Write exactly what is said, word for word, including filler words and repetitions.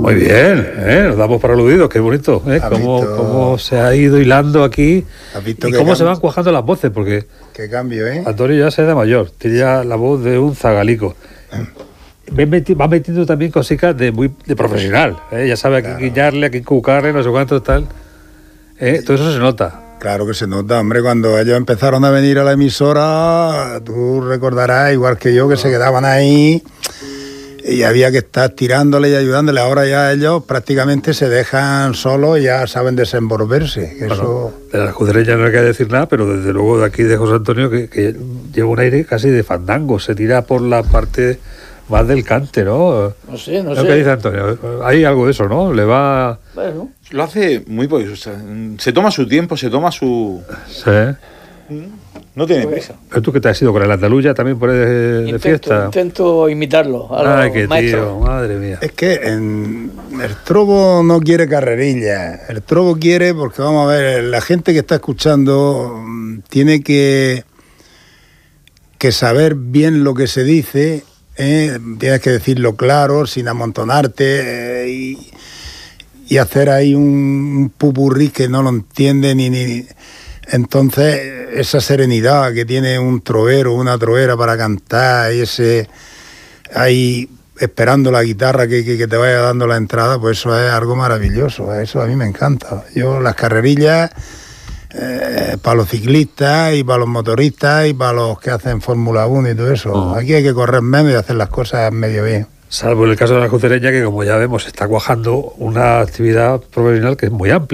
Muy bien, ¿eh? Nos damos por aludidos, qué bonito, ¿eh? Cómo, visto... cómo se ha ido hilando aquí y cómo cam... se van cuajando las voces, porque qué cambio, ¿eh? Antonio ya se da mayor, tiene ya la voz de un zagalico. Va metiendo también cositas de muy de profesional, ¿eh? Ya sabe a quién claro. guiñarle, a quién cucarle, no sé cuánto tal. ¿Eh? Todo eso se nota. Claro que se nota, hombre, cuando ellos empezaron a venir a la emisora, tú recordarás, igual que yo, que no. se quedaban ahí y había que estar tirándole y ayudándole. Ahora ya ellos prácticamente se dejan solos y ya saben desenvolverse. Bueno, eso... De la escudería no hay que decir nada, pero desde luego de aquí de José Antonio, que, que lleva un aire casi de fandango, se tira por la parte más del cante, ¿no? No sé, no ¿Lo sé. que dice Antonio? Hay algo de eso, ¿no? Le va... Bueno. Lo hace muy... O sea, se toma su tiempo, se toma su... Sí. No tiene prisa. ¿Pero tú qué te has ido con el andaluz ya también por ahí de, de intento, fiesta? Intento imitarlo a Ay, qué maestros. Tío, madre mía. Es que en, el trobo no quiere carrerilla. El trobo quiere, porque vamos a ver, la gente que está escuchando tiene que, que saber bien lo que se dice, ¿eh? Tienes que decirlo claro, sin amontonarte, eh, y, y hacer ahí un, un pupurrí que no lo entiende ni... ni Entonces, esa serenidad que tiene un trovero, una trovera para cantar, y ese ahí esperando la guitarra que, que, que te vaya dando la entrada, pues eso es algo maravilloso. Eso a mí me encanta. Yo las carrerillas, eh, para los ciclistas y para los motoristas y para los que hacen Fórmula uno y todo eso. Uh-huh. Aquí hay que correr menos y hacer las cosas medio bien. Salvo en el caso de la Jucereña, que como ya vemos está cuajando una actividad profesional que es muy amplia.